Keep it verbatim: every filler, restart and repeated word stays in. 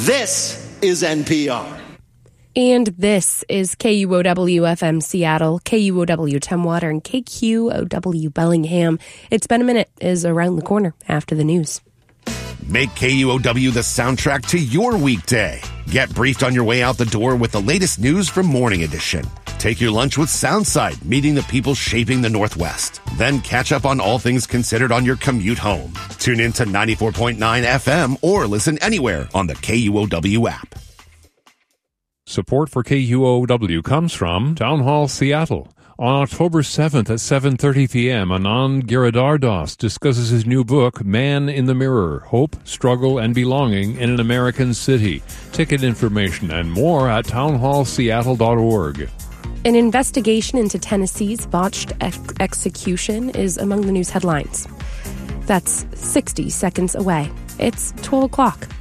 This is N P R. And this is K U O W F M Seattle, K U O W Tumwater, and K Q O W Bellingham. It's Been a Minute is around the corner after the news. Make K U O W the soundtrack to your weekday. Get briefed on your way out the door with the latest news from Morning Edition. Take your lunch with Soundside, meeting the people shaping the Northwest. Then catch up on all things considered on your commute home. Tune in to ninety-four point nine F M or listen anywhere on the K U O W app. Support for K U O W comes from Town Hall Seattle. On October seventh at seven thirty p.m., Anand Giridharadas discusses his new book, Man in the Mirror, Hope, Struggle, and Belonging in an American City. Ticket information and more at town hall seattle dot org. An investigation into Tennessee's botched ex- execution is among the news headlines. That's sixty seconds away. It's twelve o'clock.